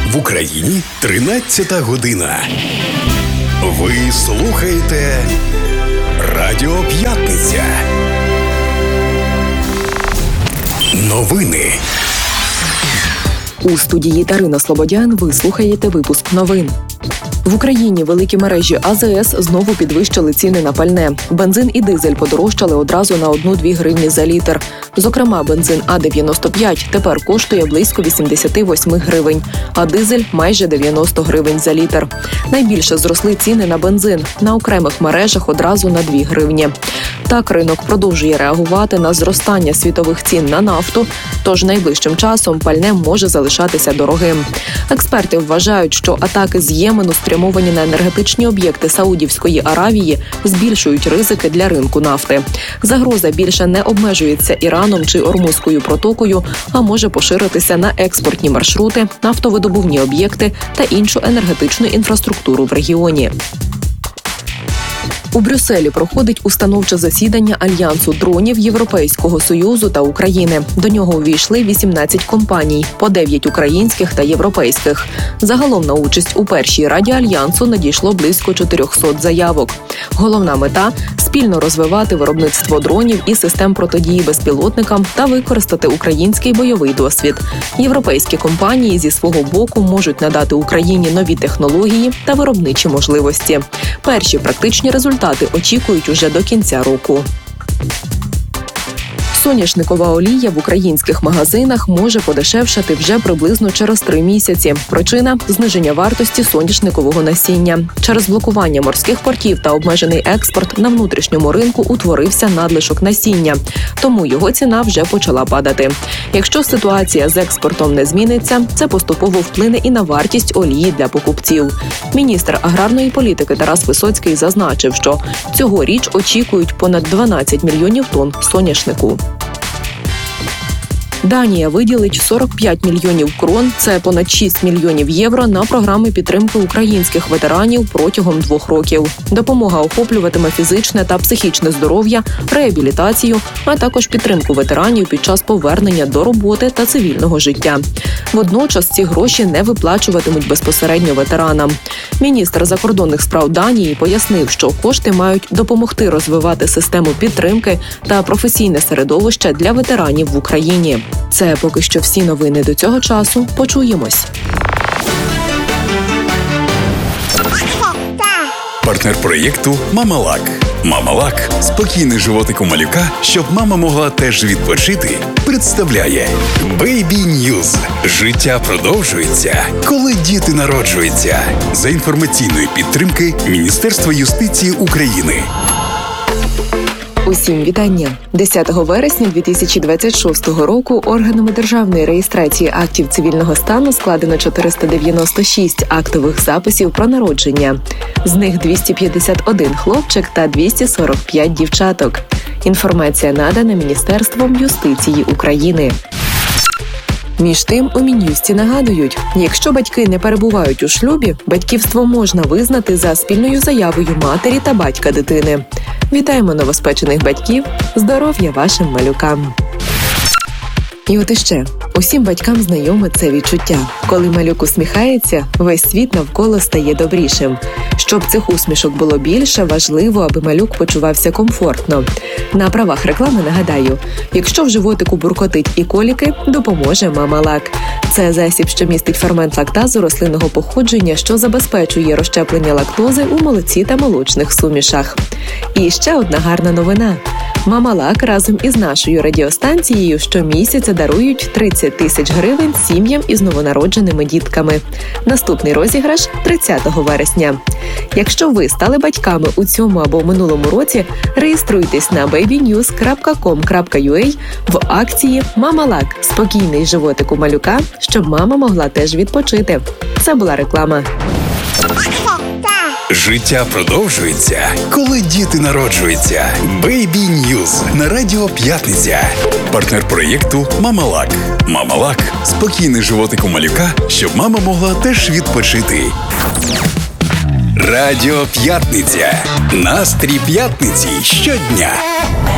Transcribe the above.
В Україні 13-та година. Ви слухаєте Радіо П'ятниця. Новини. У студії Дарина Слободян ви слухаєте випуск новин. В Україні великі мережі АЗС знову підвищили ціни на пальне. Бензин і дизель подорожчали одразу на 1-2 гривні за літр. Зокрема, бензин А-95 тепер коштує близько 88 гривень, а дизель – майже 90 гривень за літр. Найбільше зросли ціни на бензин. На окремих мережах одразу на 2 гривні. Так, ринок продовжує реагувати на зростання світових цін на нафту, тож найближчим часом пальне може залишатися дорогим. Експерти вважають, що атаки з Ємену, спрямовані на енергетичні об'єкти Саудівської Аравії, збільшують ризики для ринку нафти. Загроза більше не обмежується Іраном чи Ормузькою протокою, а може поширитися на експортні маршрути, нафтовидобувні об'єкти та іншу енергетичну інфраструктуру в регіоні. У Брюсселі проходить установче засідання Альянсу дронів Європейського Союзу та України. До нього увійшли 18 компаній, по 9 українських та європейських. Загалом на участь у першій раді Альянсу надійшло близько 400 заявок. Головна мета – спільно розвивати виробництво дронів і систем протидії безпілотникам та використати український бойовий досвід. Європейські компанії зі свого боку можуть надати Україні нові технології та виробничі можливості. Перші практичні результати очікують уже до кінця року. Соняшникова олія в українських магазинах може подешевшати вже приблизно через 3 місяці. Причина – зниження вартості соняшникового насіння. Через блокування морських портів та обмежений експорт на внутрішньому ринку утворився надлишок насіння. Тому його ціна вже почала падати. Якщо ситуація з експортом не зміниться, це поступово вплине і на вартість олії для покупців. Міністр аграрної політики Тарас Висоцький зазначив, що цьогоріч очікують понад 12 мільйонів тонн соняшнику. Данія виділить 45 мільйонів крон, це понад 6 мільйонів євро, на програми підтримки українських ветеранів протягом 2 років. Допомога охоплюватиме фізичне та психічне здоров'я, реабілітацію, а також підтримку ветеранів під час повернення до роботи та цивільного життя. Водночас ці гроші не виплачуватимуть безпосередньо ветеранам. Міністр закордонних справ Данії пояснив, що кошти мають допомогти розвивати систему підтримки та професійне середовище для ветеранів в Україні. Це поки що всі новини до цього часу. Почуємось. Партнер проєкту «Мамалак». «Мамалак» – спокійний животик у малюка, щоб мама могла теж відпочити, представляє Baby News. Життя продовжується, коли діти народжуються. За інформаційної підтримки Міністерства юстиції України. Усім вітання! 10 вересня 2026 року органами державної реєстрації актів цивільного стану складено 496 актових записів про народження. З них 251 хлопчик та 245 дівчаток. Інформація надана Міністерством юстиції України. Між тим, у Мін'юсті нагадують, якщо батьки не перебувають у шлюбі, батьківство можна визнати за спільною заявою матері та батька дитини. Вітаємо новоспечених батьків! Здоров'я вашим малюкам! І от іще. Усім батькам знайоме це відчуття. Коли малюк усміхається, весь світ навколо стає добрішим. Щоб цих усмішок було більше, важливо, аби малюк почувався комфортно. На правах реклами нагадаю, якщо в животику буркотить і коліки, допоможе Мамалак. Це засіб, що містить фермент лактазу рослинного походження, що забезпечує розщеплення лактози у молоці та молочних сумішах. І ще одна гарна новина. Мамалак разом із нашою радіостанцією щомісяця дарують 30 тисяч гривень сім'ям із новонародженими дітками. Наступний розіграш – 30 вересня. Якщо ви стали батьками у цьому або минулому році, реєструйтесь на babynews.com.ua в акції «Мамалак» – спокійний животик у малюка, щоб мама могла теж відпочити. Це була реклама. Життя продовжується, коли діти народжуються. Baby News на Радіо П'ятниця. Партнер проєкту «Мамалак». «Мамалак» – спокійний животик у малюка, щоб мама могла теж відпочити. Радіо П'ятниця. Настрій п'ятниці щодня.